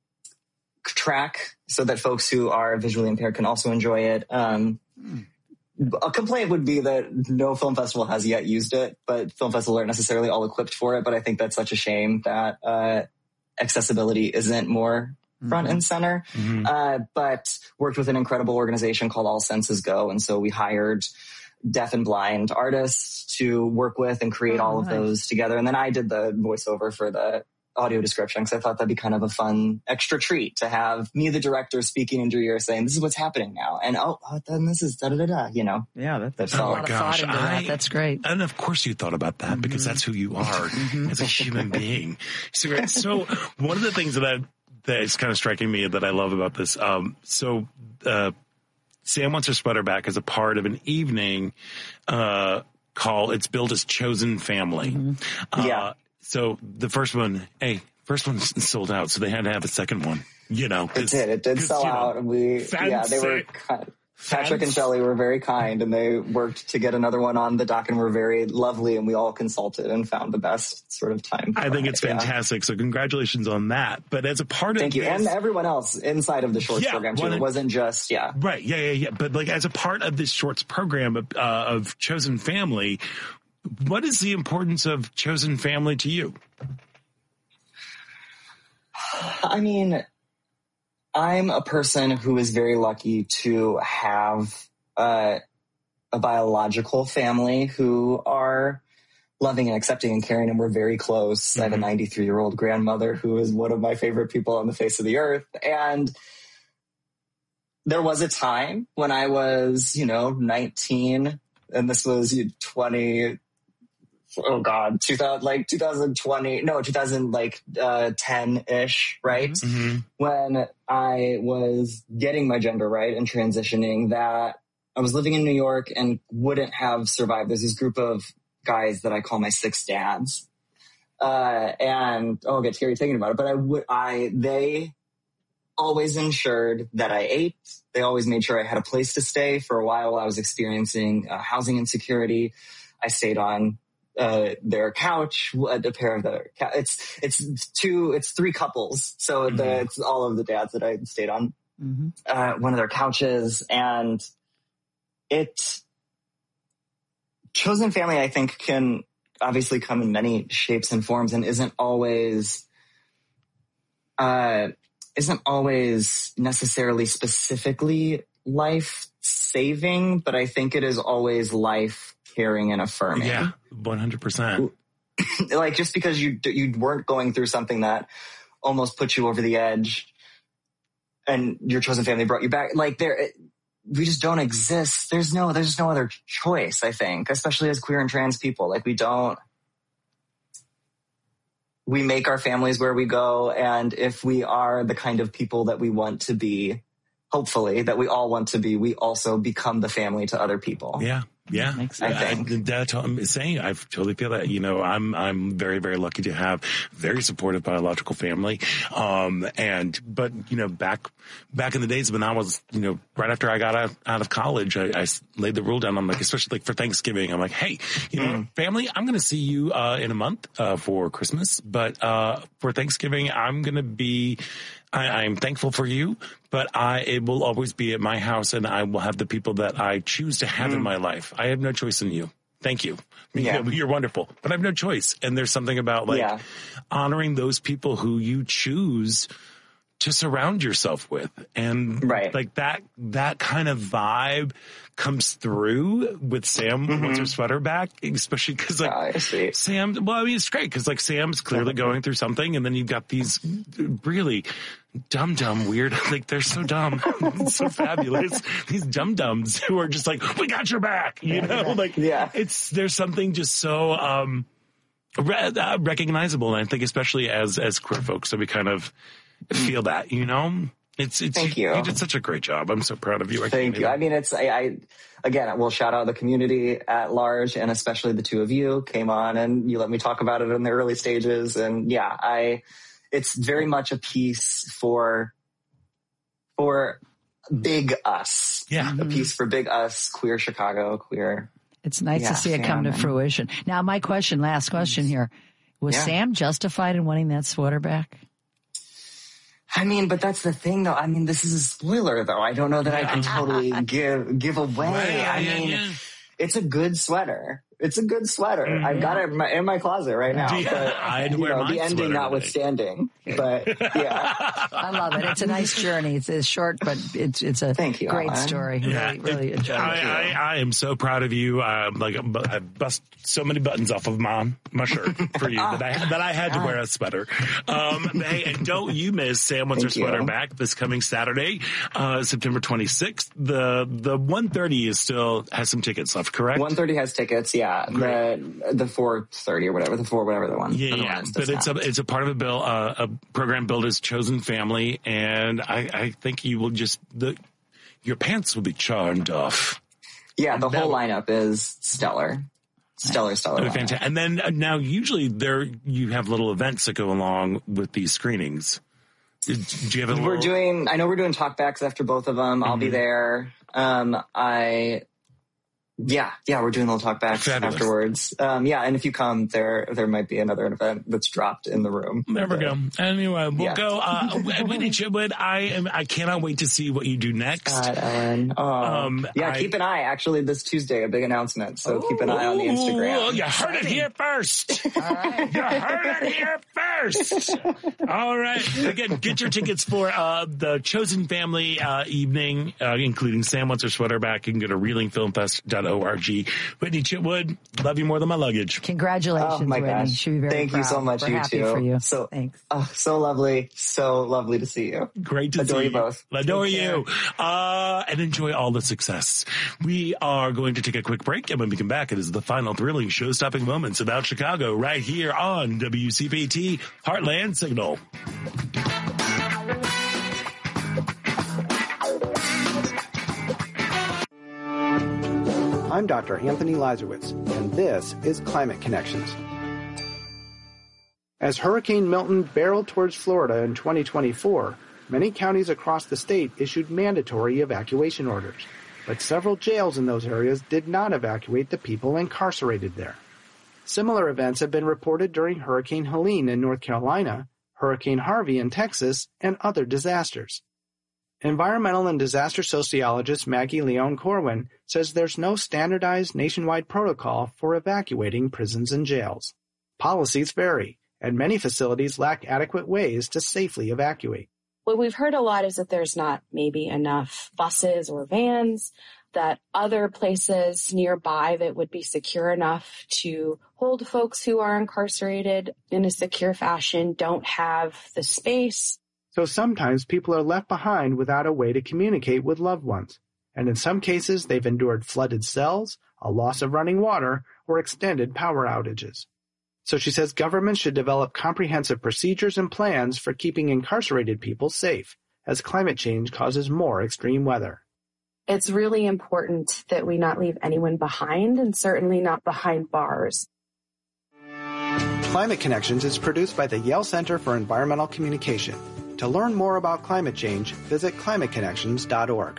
track so that folks who are visually impaired can also enjoy it. Um, mm. A complaint would be that no film festival has yet used it, but film festivals aren't necessarily all equipped for it. But I think that's such a shame that uh, accessibility isn't more front mm-hmm. and center. Mm-hmm. Uh, but worked with an incredible organization called All Senses Go. And so we hired deaf and blind artists to work with and create oh, all of nice. those together. And then I did the voiceover for the audio description because I thought that'd be kind of a fun extra treat to have me, the director, speaking into your ear saying, this is what's happening now. And oh, then this is da da da da, you know? Yeah, that, that's oh a lot my of gosh, thought into I, that. That's great. And of course you thought about that mm-hmm. because that's who you are mm-hmm. as a human being. So, so one of the things that I, that is kind of striking me that I love about this, um, so, uh, Sam Wants Her Sweater Back as a part of an evening, uh, call. It's billed as Chosen Family. Mm-hmm. Uh, yeah. So the first one, hey, first one sold out, so they had to have a second one. You know, it did. It did sell out. Know, we, fancy. yeah, they were. Kind Patrick and Shelley were very kind, and they worked to get another one on the dock, and were very lovely, and we all consulted and found the best sort of time. I think it's fantastic. Yeah. So congratulations on that. But as a part Thank of you. this, and everyone else inside of the shorts yeah, program too. Well, it wasn't just, yeah. Right. Yeah, yeah, yeah. But like as a part of this shorts program of, uh, of Chosen Family, what is the importance of Chosen Family to you? I mean, I'm a person who is very lucky to have uh, a biological family who are loving and accepting and caring, and we're very close. Mm-hmm. I have a ninety-three-year-old grandmother who is one of my favorite people on the face of the earth. And there was a time when I was, you know, nineteen, and this was twenty... Oh God, two thousand, like two thousand twenty, no, two thousand, like, uh, ten ish, right? Mm-hmm. When I was getting my gender right and transitioning, that I was living in New York and wouldn't have survived. There's this group of guys that I call my six dads. Uh, and oh, I'll get teary thinking about it, but I would, I, they always ensured that I ate. They always made sure I had a place to stay. For a while I was experiencing uh, housing insecurity. I stayed on Uh, their couch, a pair of their couch. It's, it's two, it's three couples. So mm-hmm. the, it's all of the dads that I stayed on, mm-hmm. uh, one of their couches. And it, Chosen Family, I think, can obviously come in many shapes and forms and isn't always, uh, isn't always necessarily specifically life saving, but I think it is always life caring and affirming. Yeah, one hundred percent. Like, just because you you weren't going through something that almost put you over the edge and your chosen family brought you back, like, there, we just don't exist. There's no, there's just no other choice, I think, especially as queer and trans people. Like, we don't, we make our families where we go. And if we are the kind of people that we want to be, hopefully, that we all want to be, we also become the family to other people. Yeah. Yeah, I think. I, that's what I'm saying. I totally feel that. You know, I'm I'm very very lucky to have very supportive biological family. Um, and but you know, back back in the days when I was, you know, right after I got out, out of college, I, I laid the rule down. I'm like, especially like for Thanksgiving, I'm like, hey, you know, mm. family, I'm going to see you uh, in a month uh, for Christmas, but uh, for Thanksgiving, I'm going to be. I, I'm thankful for you, but I it will always be at my house, and I will have the people that I choose to have mm. in my life. I have no choice in you. Thank you. Yeah. You, you're wonderful, but I have no choice. And there's something about like yeah. honoring those people who you choose to surround yourself with. And right. like that, that kind of vibe comes through with Sam mm-hmm. wants her sweater back, especially because like oh, Sam, well, I mean, it's great because like Sam's clearly going through something, and then you've got these really dumb, dumb, weird, like they're so dumb, so fabulous. These dum dums who are just like, we got your back, you know, like yeah. it's, there's something just so, um, re- uh, recognizable. And I think especially as, as queer folks, so we kind of feel that, you know? It's, it's, Thank you. You did such a great job. I'm so proud of you. I Thank you. I mean, it's, I, I, again, we'll shout out the community at large, and especially the two of you came on and you let me talk about it in the early stages. And yeah, I, it's very much a piece for, for big us. Yeah. A piece for big us, queer Chicago, queer. It's nice yeah, to see it come to and, fruition. Now, my question, last question here. Was yeah. Sam justified in wanting that sweater back? I mean, but that's the thing, though. I mean, this is a spoiler, though. I don't know that I can totally give give away. Right, I mean, yeah, yeah. It's a good sweater. It's a good sweater. Mm-hmm. I've got it in my, in my closet right now. Yeah, but, I had to you wear know, my the ending notwithstanding. But yeah, I love it. It's a nice journey. It's, it's short, but it's it's a Thank you, great Ellen. story. Yeah, really, really it, enjoyed I, it. I, I am so proud of you. Um, like I bust so many buttons off of my my shirt for you that I that I had to wear a sweater. Um, hey, and don't you miss Sam Wants Her Sweater back this coming Saturday, uh, September twenty-sixth. The the one thirty is still has some tickets left, correct? one thirty has tickets. Yeah, Great. the the four thirty or whatever, the four whatever the one. Yeah, yeah. But it's a it's a part of a bill uh, a program billed as Chosen Family, and I I think you will just the your pants will be charmed off. Yeah, the whole lineup is stellar. Stellar, stellar. Fantastic. And then uh, now usually there you have little events that go along with these screenings. Do you have a We're little... doing, I know we're doing talkbacks after both of them. Mm-hmm. I'll be there. Um, I, yeah, yeah, we're doing little talkbacks Fabulous. afterwards. Um, yeah, and if you come, there there might be another event that's dropped in the room. There we go. Anyway, we'll yeah. go. Uh, Whitney Chitwood, I am. I cannot wait to see what you do next. God, Ellen. Oh. Um, yeah, I, keep an eye. Actually, this Tuesday, a big announcement. So oh, keep an eye on the Instagram. You heard it here first. All right. You heard it here first. All right. Again, get your tickets for uh, the Chosen Family uh, evening, uh, including Sam Wants Her Sweater back. You can go to reeling film fest dot org. Whitney Chitwood, love you more than my luggage. Congratulations, oh my Whitney. Gosh. Should be very Thank proud. you so much. We're you happy too. For you. So thanks. Oh, so lovely. So lovely to see you. Great to Adore see you both. Adore you. Uh, and enjoy all the success. We are going to take a quick break, and when we come back, it is the final thrilling show-stopping moments about Chicago right here on W C P T Heartland Signal. I'm Doctor Anthony Lazarowitz, and this is Climate Connections. As Hurricane Milton barreled towards Florida in twenty twenty-four, many counties across the state issued mandatory evacuation orders, but several jails in those areas did not evacuate the people incarcerated there. Similar events have been reported during Hurricane Helene in North Carolina, Hurricane Harvey in Texas, and other disasters. Environmental and disaster sociologist Maggie Leon Corwin says there's no standardized nationwide protocol for evacuating prisons and jails. Policies vary, and many facilities lack adequate ways to safely evacuate. What we've heard a lot is that there's not maybe enough buses or vans, that other places nearby that would be secure enough to hold folks who are incarcerated in a secure fashion don't have the space. So sometimes people are left behind without a way to communicate with loved ones. And in some cases, they've endured flooded cells, a loss of running water, or extended power outages. So she says governments should develop comprehensive procedures and plans for keeping incarcerated people safe, as climate change causes more extreme weather. It's really important that we not leave anyone behind, and certainly not behind bars. Climate Connections is produced by the Yale Center for Environmental Communication. To learn more about climate change, visit climate connections dot org.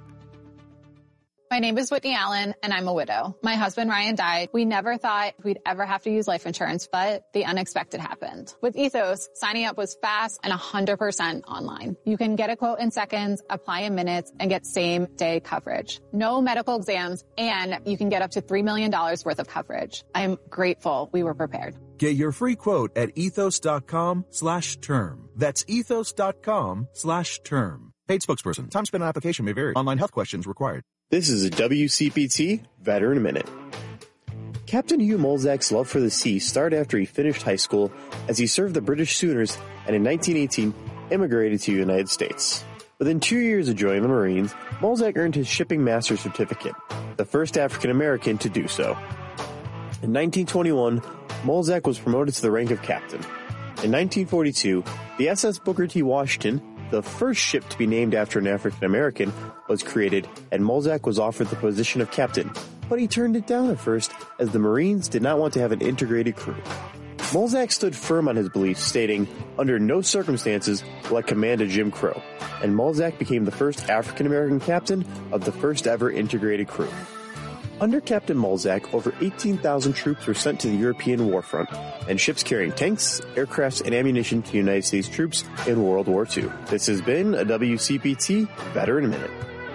My name is Whitney Allen, and I'm a widow. My husband, Ryan, died. We never thought we'd ever have to use life insurance, but the unexpected happened. With Ethos, signing up was fast and one hundred percent online. You can get a quote in seconds, apply in minutes, and get same-day coverage. No medical exams, and you can get up to three million dollars worth of coverage. I'm grateful we were prepared. Get your free quote at ethos.com slash term. That's ethos.com slash term. Paid spokesperson. Time spent on application may vary. Online health questions required. This is a W C P T Veteran Minute. Captain Hugh Molzak's love for the sea started after he finished high school, as he served the British Sooners and in nineteen eighteen immigrated to the United States. Within two years of joining the Marines, Molzak earned his shipping master certificate, the first African American to do so. In nineteen twenty-one, Molzak was promoted to the rank of captain. In nineteen forty-two, the S S Booker T. Washington, the first ship to be named after an African American, was created, and Molzak was offered the position of captain, but he turned it down at first, as the Marines did not want to have an integrated crew. Molzak stood firm on his beliefs, stating, "Under no circumstances will I command a Jim Crow," and Molzak became the first African American captain of the first ever integrated crew. Under Captain Molzak, over eighteen thousand troops were sent to the European war front, and ships carrying tanks, aircrafts, and ammunition to United States troops in World War Two. This has been a W C P T Veteran Minute.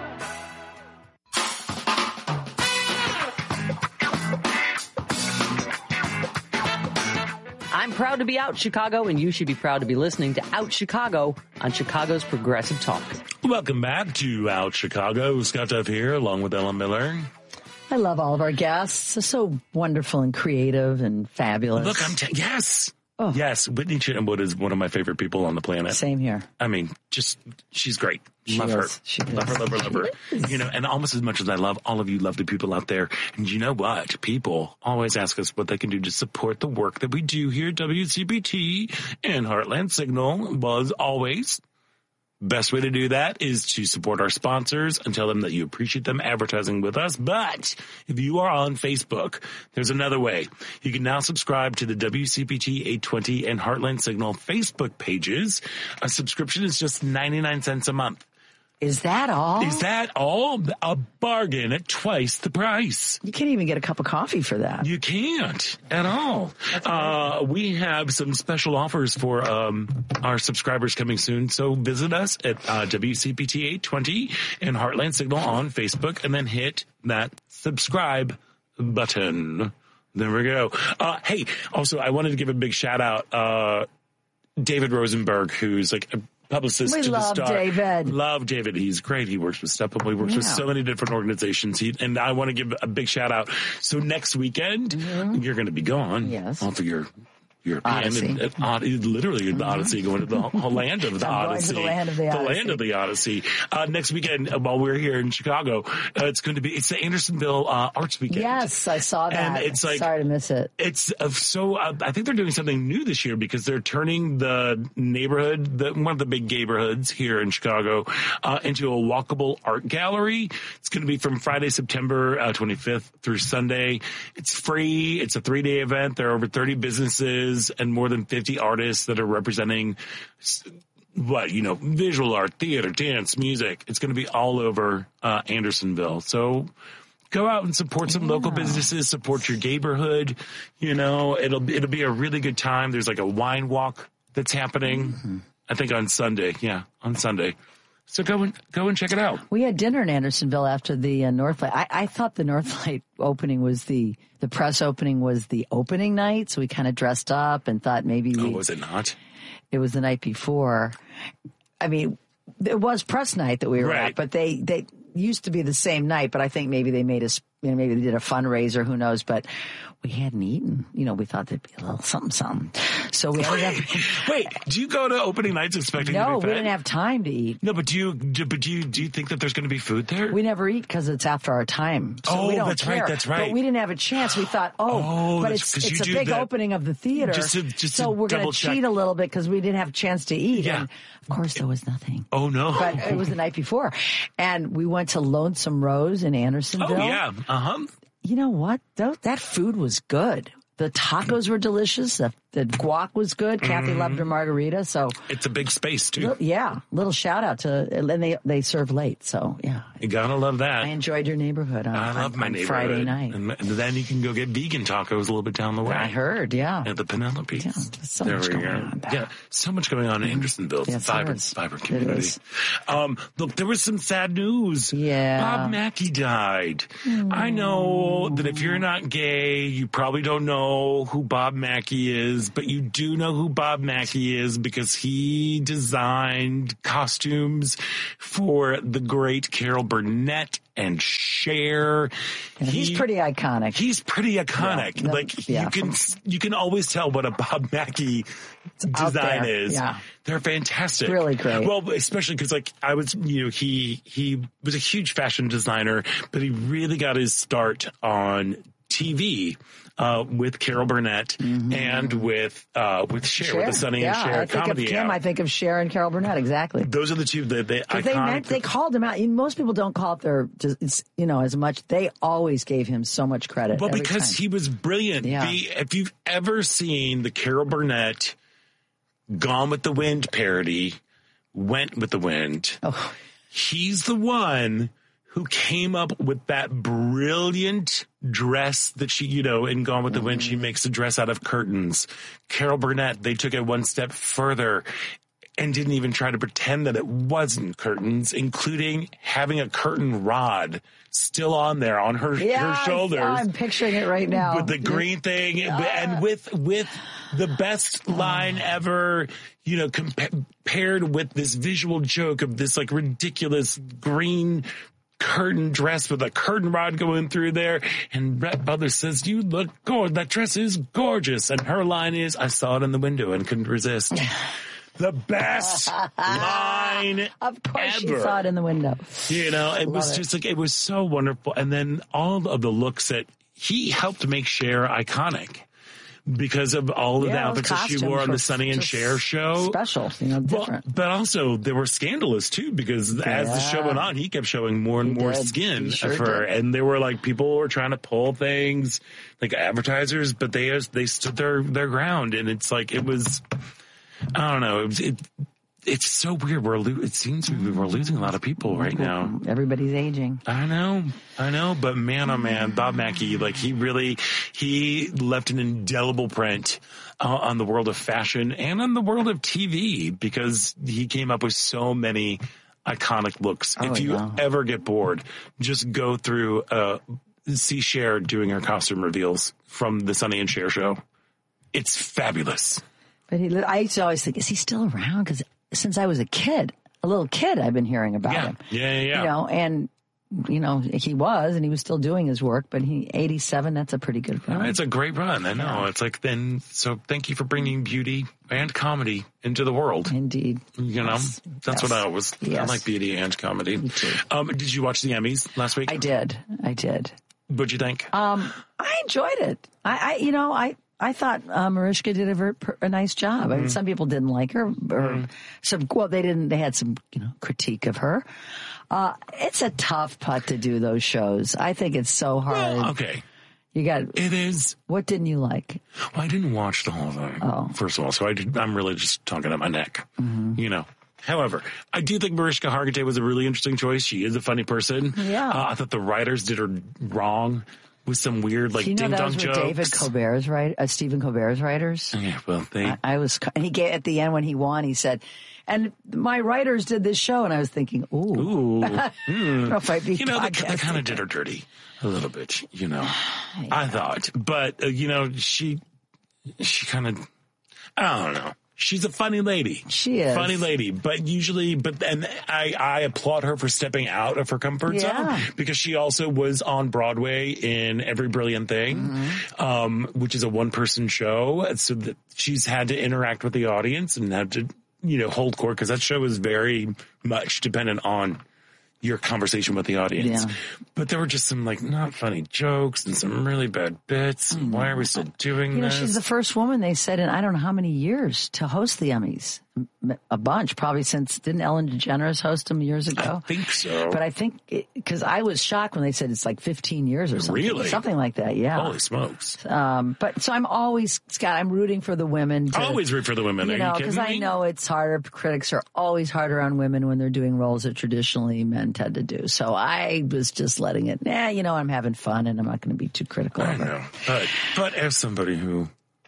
I'm proud to be Out Chicago, and you should be proud to be listening to Out Chicago on Chicago's Progressive Talk. Welcome back to Out Chicago. Scott Duff here, along with Ellen Miller. I love all of our guests. They're so wonderful and creative and fabulous. Look, I'm t- yes. Oh. Yes, Whitney Chittenwood is one of my favorite people on the planet. Same here. I mean, just, she's great. She love is. her. She love is. her, love her, love her. You know, and almost as much as I love all of you lovely people out there. And you know what? People always ask us what they can do to support the work that we do here at W C P T and Heartland Signal. Was always. Best way to do that is to support our sponsors and tell them that you appreciate them advertising with us. But if you are on Facebook, there's another way. You can now subscribe to the W C P T eight twenty and Heartland Signal Facebook pages. A subscription is just ninety-nine cents a month. Is that all? Is that all? A bargain at twice the price. You can't even get a cup of coffee for that. You can't at all. Uh, we have some special offers for um, our subscribers coming soon. So visit us at uh, W C P T eight twenty and Heartland Signal on Facebook, and then hit that subscribe button. There we go. Uh, hey, also, I wanted to give a big shout out. Uh, David Rosenberg, who's like a publicist we to love the star. David. Love David. He's great. He works with Step Up. He works Yeah. with so many different organizations. He, and I want to give a big shout out. So next weekend, mm-hmm. you're going to be gone. Yes. Off of your European, Odyssey. And, and, uh, literally the Odyssey, going to the whole land of the I'm Odyssey. Going to the land of the Odyssey. The land of the Odyssey. Uh, next weekend, uh, while we're here in Chicago, uh, it's going to be, it's the Andersonville uh, Arts Weekend. Yes, I saw that. And it's like, sorry to miss it. It's uh, so, uh, I think they're doing something new this year because they're turning the neighborhood, the, one of the big neighborhoods here in Chicago, uh, into a walkable art gallery. It's going to be from Friday, September uh, twenty-fifth through Sunday. It's free. It's a three day event. There are over thirty businesses and more than fifty artists that are representing what, you know, visual art, theater, dance, music. It's going to be all over uh, Andersonville. So go out and support some yeah. local businesses, support your neighborhood. You know, it'll, it'll be a really good time. There's like a wine walk that's happening, mm-hmm. I think on Sunday. Yeah, on Sunday. So go and go and check it out. We had dinner in Andersonville after the uh, Northlight. I, I thought the Northlight opening was the the press opening was the opening night, so we kind of dressed up and thought maybe. We, oh, was it not? It was the night before. I mean, it was press night that we were right. at, but they they used to be the same night. But I think maybe they made us you know, maybe they did a fundraiser, who knows, but we hadn't eaten. You know, we thought there'd be a little something, something. So we ended up. Wait, do you go to opening nights expecting no, to be we fed? didn't have time to eat. No, but do you, do, but do you, do you think that there's going to be food there? We never eat because it's after our time. So oh, we don't that's care. right, that's right. But we didn't have a chance. We thought, oh, oh but it's, it's, it's you a big that. opening of the theater. Just to, just so to we're going to check. cheat a little bit because we didn't have a chance to eat. Yeah. And of course, there was nothing. Oh, no. But it was the night before. And we went to Lonesome Rose in Andersonville. Oh, yeah. Uh-huh. You know what? That, that food was good. The tacos were delicious. The, the guac was good. Kathy Mm-hmm. loved her margarita. So it's a big space too. Little, yeah, little shout out to, and they they serve late. So yeah, you gotta love that. I enjoyed your neighborhood. On, I love on, my on neighborhood. Friday night, and then you can go get vegan tacos a little bit down the way. I heard, yeah, at the Penelope. Yeah, so there much we going go. on there. Yeah, so much going on in Andersonville. It's Yes, a vibrant, it vibrant It community. is. Um, look, there was some sad news. Yeah, Bob Mackie died. Mm. I know that if you're not gay, you probably don't know who Bob Mackie is, but you do know who Bob Mackie is because he designed costumes for the great Carol Burnett and Cher. Yeah, he's He- pretty iconic. He's pretty iconic. Yeah, like yeah, you can from- you can always tell what a Bob Mackie out design there, is. yeah. They're fantastic. Really great. Well, especially because like I was, you know, he he was a huge fashion designer, but he really got his start on T V. Uh, with Carol Burnett Mm-hmm. and with uh, with Cher, with the Sonny yeah, and Cher I think comedy of Kim, hour. I think of Cher and Carol Burnett. Exactly. Those are the two that they But they iconic. meant, they called him out. You know, most people don't call it their, just, it's, you know, as much. They always gave him so much credit. Well, every because time. he was brilliant. Yeah. The, if you've ever seen the Carol Burnett Gone with the Wind parody, Went with the Wind, oh. he's the one who came up with that brilliant dress that she, you know, in Gone with the Wind, she makes a dress out of curtains. Carol Burnett, they took it one step further and didn't even try to pretend that it wasn't curtains, including having a curtain rod still on there on her, yeah, her shoulders. I, I'm picturing it right now. With the green thing, yeah. and with with the best line ever, you know, compa- paired with this visual joke of this like ridiculous green curtain dress with a curtain rod going through there. And Rhett Butler says, "You look gorgeous. That dress is gorgeous." And her line is, "I saw it in the window and couldn't resist." The best line Of course ever. she saw it in the window. You know, it Love was it. just like, it was so wonderful. And then all of the looks that he helped make Cher iconic because of all of Yeah, the those outfits that she wore costumes on the were Sonny and just Cher show. Special, you know, Well, different. but also they were scandalous too because as the show Yeah. went on, he kept showing more and He more did. skin He sure of her, did. and there were like people were trying to pull things like advertisers, but they they stood their their ground, and it's like it was, I don't know, it was, it, it's so weird. We're lo- it seems we're losing a lot of people right now. Everybody's aging. I know, I know, but man, oh man, Bob Mackie, like he really, he left an indelible print uh, on the world of fashion and on the world of T V because he came up with so many iconic looks. Oh, if you yeah. ever get bored, just go through, uh, see Cher doing her costume reveals from the Sonny and Cher show. It's fabulous. But he, I used to always think, is he still around? Because since I was a kid, a little kid, I've been hearing about Yeah, him. yeah, yeah, yeah. You know, and you know he was, and he was still doing his work. But he eighty-seven. That's a pretty good run. It's a great run. I know. It's like then. So thank you for bringing beauty and comedy into the world. Indeed. You know, Yes. that's Yes. what I was. I Yes. like beauty and comedy. Me too. Um, did you watch the Emmys last week? I did. I did. What'd you think? Um, I enjoyed it. I, I you know, I. I thought uh, Mariska did a, ver- per- a nice job. Mm-hmm. I mean, some people didn't like her, or mm-hmm. some. Well, they didn't. They had some, you know, critique of her. Uh, it's a tough putt to do those shows. I think it's so hard. Well, okay. You got it is. What didn't you like? Well, I didn't watch the whole thing. Oh. First of all, so I did, I'm really just talking at my neck. Mm-hmm. You know. However, I do think Mariska Hargitay was a really interesting choice. She is a funny person. Yeah. Uh, I thought the writers did her wrong with some weird like Do you know ding dong those were jokes. David Colbert's right, uh, Stephen Colbert's writers. Yeah, well, they. I, I was. He gave at the end when he won. He said, "And my writers did this show," and I was thinking, "Ooh, Ooh, I don't know if I'd be you know, they, they podcasting. kind of did her dirty a little bit. You know, I thought, but uh, you know, she, she kind of, I don't know. She's a funny lady. She is. Funny lady. But usually, but and I, I applaud her for stepping out of her comfort Yeah. zone because she also was on Broadway in Every Brilliant Thing, Mm-hmm. um, which is a one person show. So that she's had to interact with the audience and had to, you know, hold court because that show is very much dependent on your conversation with the audience. Yeah. But there were just some like not funny jokes and some really bad bits. And why are we still doing You know, this? she's the first woman, they said, in I don't know how many years to host the Emmys. A bunch, probably since, didn't Ellen DeGeneres host them years ago? I think so. But I think, because I was shocked when they said it's like fifteen years or something. Really? Something like that, yeah. Holy smokes. Um, but so I'm always, Scott, I'm rooting for the women. To, I always root for the women. You Are know, you because kidding I me? know it's harder. Critics are always harder on women when they're doing roles that traditionally men tend to do. So I was just letting it, nah, you know, I'm having fun and I'm not going to be too critical I of it. know. But, but as somebody who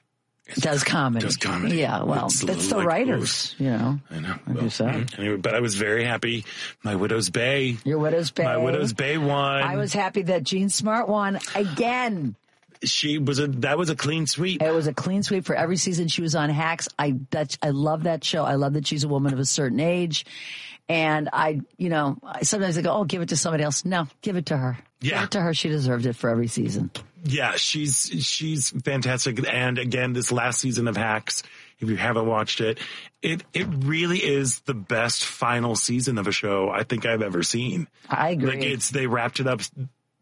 Does comedy. does comedy. Yeah, well, it's it's, a the like, writers, you know. I know. Like Well, you said. mhm. Anyway, but I was very happy. My Widow's Bay. Your Widow's Bay. My Widow's Bay won. I was happy that Jean Smart won again. She was a, that was a clean sweep. It was a clean sweep for every season she was on Hacks. I, that, I love that show. I love that she's a woman of a certain age. And I, you know, I, sometimes I go, oh, give it to somebody else. No, give it to her. Yeah. Give it to her. She deserved it for every season. Yeah, she's she's fantastic. And again, this last season of Hacks, if you haven't watched it, it it really is the best final season of a show I think I've ever seen. I agree. Like it's they wrapped it up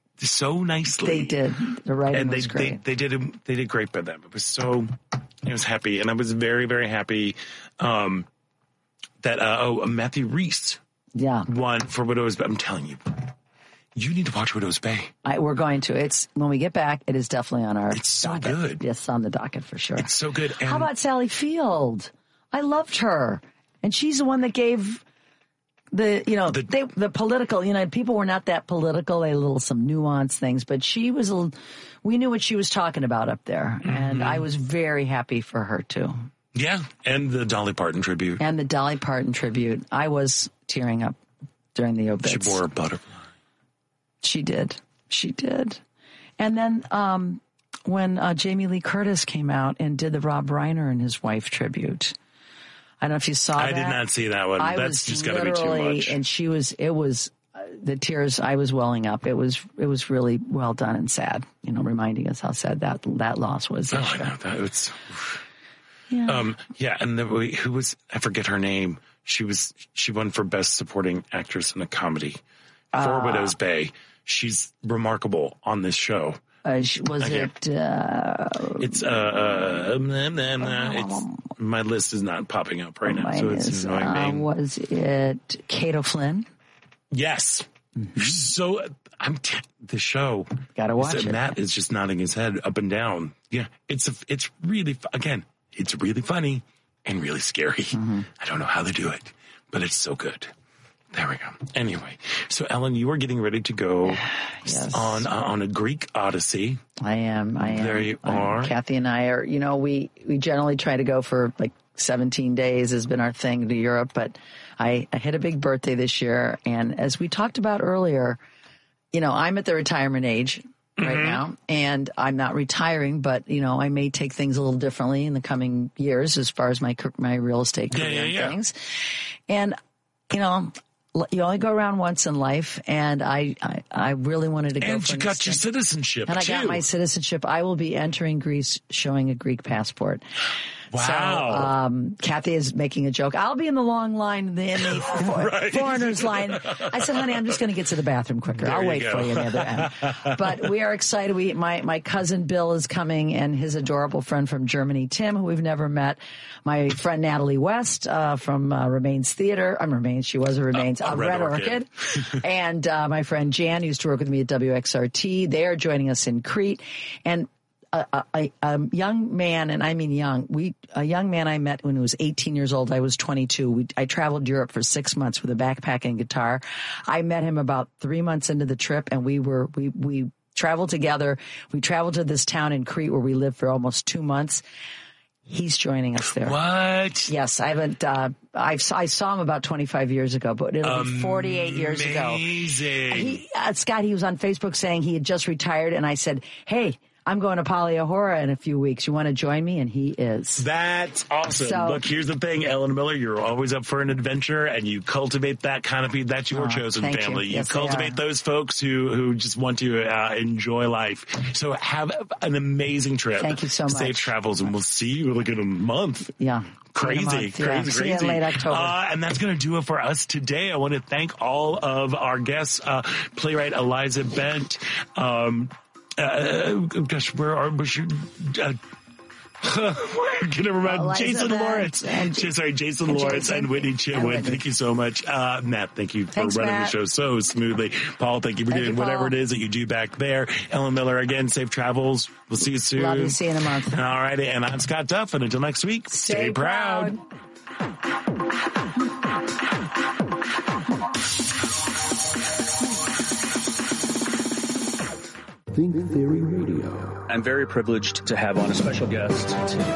so nicely. They did. The writing and they, was great. they they did it, they did great by them. It was so I was happy, and I was very very happy um, that uh, oh Matthew Rhys yeah won for Widow's Bay. I'm telling you. You need to watch Widow's Bay. I, we're going to. It's when we get back. It is definitely on our. It's so docket. good. Yes, on the docket for sure. It's so good. And How about Sally Field? I loved her, and she's the one that gave the you know The- they the political. You know, people were not that political. They had a little some nuanced things, but she was. A, little- we knew what she was talking about up there, and I was very happy for her too. Yeah, and the Dolly Parton tribute. And the Dolly Parton tribute. I was tearing up during the obits. She bore a butterfly. She did. She did. And then um, when uh, Jamie Lee Curtis came out and did the Rob Reiner and his wife tribute. I don't know if you saw I that. did not see that one. I That's was just got to be too literally- much. And she was, it was, uh, the tears, I was welling up. It was, it was really well done and sad, you know, reminding us how sad that, that loss was. Oh, this I year. know that it's. Yeah. Um. Yeah, and the, who was I forget her name. She was she won for best supporting actress in a comedy for Uh, Widow's Bay. She's remarkable on this show. Uh, she- was Okay. it, uh, It's uh, uh nah, nah, nah, it's my list is not popping up right now, mine so it's is, an annoying uh, name. was it Kato Flynn? Yes. So I'm t- the show. Gotta watch is that it. Matt is just nodding his head up and down. Yeah, it's a, it's really fu- again, it's really funny and really scary. Mm-hmm. I don't know how they do it, but it's so good. There we go. Anyway, so Ellen, you are getting ready to go Yes. on uh, on a Greek Odyssey. I am. I am. There you I am. are. Kathy and I are, you know, we, we generally try to go for like seventeen days has been our thing to Europe, but I, I hit a big birthday this year. And as we talked about earlier, you know, I'm at the retirement age right Mm-hmm. now and I'm not retiring, but you know, I may take things a little differently in the coming years as far as my, car- my real estate Yeah, career yeah, and yeah. things. And, you know, you only go around once in life, and I, I, I really wanted to go And for you an got your extended- citizenship and I too. got my citizenship. I will be entering Greece showing a Greek passport. Wow. So, um, Kathy is making a joke. I'll be in the long line, in the, in the for- Right. foreigners line. I said, honey, I'm just going to get to the bathroom quicker. There I'll you wait go. for you on the other end. But we are excited. We, my, my cousin Bill is coming and his adorable friend from Germany, Tim, who we've never met. My friend Natalie West, uh, from, uh, Remains Theater. I'm Remains. She was a Remains. Uh, uh, Red Red Orchid. Orchid. and, uh, my friend Jan used to work with me at W X R T. They are joining us in Crete. And, A, a, a young man, and I mean young, we a young man I met when he was eighteen years old. I was twenty-two. We, I traveled Europe for six months with a backpack and guitar. I met him about three months into the trip, and we were we we traveled together. We traveled to this town in Crete where we lived for almost two months. He's joining us there. What? Yes, I haven't. Uh, I I saw him about twenty-five years ago, but it'll be forty-eight years ago. Amazing. He, uh, Scott, he was on Facebook saying he had just retired, and I said, "Hey, I'm going to Paliahora in a few weeks. You want to join me? And he is. That's awesome. So, Look, here's the thing, Ellen Miller, you're always up for an adventure, and you cultivate that kind of people. That's your oh, chosen family. You, you yes, cultivate those folks who, who just want to uh, enjoy life. So have an amazing trip. Thank you so much. Safe travels, and we'll see you like in a month. Yeah. Crazy, month, crazy, yeah. crazy. See you in late October. Uh, and that's going to do it for us today. I want to thank all of our guests, uh, playwright Eliza Bent, um, uh, gosh, where are, where's your, uh, I can never remember. Jason Lawrence. And, sorry, Jason and Lawrence Jason. and Whitney Chitwood. Thank you so much. Uh, Matt, thank you for Thanks, running Matt. the show so smoothly. Paul, thank you for thank doing you, whatever Paul. it is that you do back there. Ellen Miller, again, safe travels. We'll see you soon. Love you. See you in a month. All righty. And I'm Scott Duff. And until next week, stay, stay proud. proud. Think Theory Radio. I'm very privileged to have on a special guest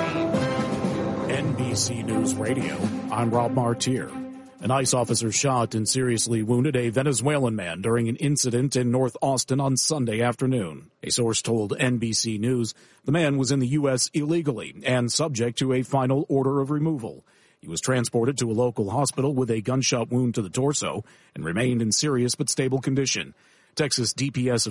N B C News Radio. I'm Rob Martier. An ICE officer shot and seriously wounded a Venezuelan man during an incident in North Austin on Sunday afternoon. A source told N B C News the man was in the U S illegally and subject to a final order of removal. He was transported to a local hospital with a gunshot wound to the torso and remained in serious but stable condition. Texas D P S